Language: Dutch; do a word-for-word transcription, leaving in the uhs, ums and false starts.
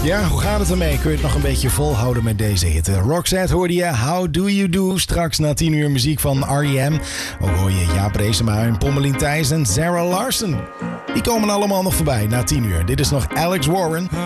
Ja, hoe gaat het ermee? Kun je het nog een beetje volhouden met deze hit? Roxette hoorde je, How Do You Do? Straks na tien uur muziek van R E M. Ook hoor je Jaap Reesema en Pommelien Thijs en Zara Larsson. Die komen allemaal nog voorbij na tien uur. Dit is nog Alex Warren.